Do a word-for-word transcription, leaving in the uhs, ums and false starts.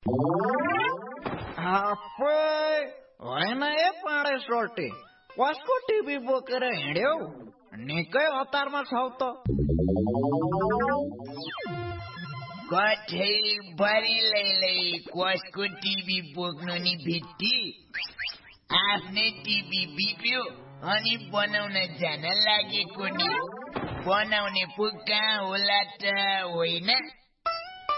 होइन ए पाडे सोल्टे कसको टिभी बोकेर हिँड्यौ निकै हतारमा छौ त कठै बरी लैलै कसको टिभी बोक्नु नि भित्ती आफ्नै टिभी बिग्रियो अनि बनाउन जान लागेको नि बनाउने पो कहाँ होला त होइन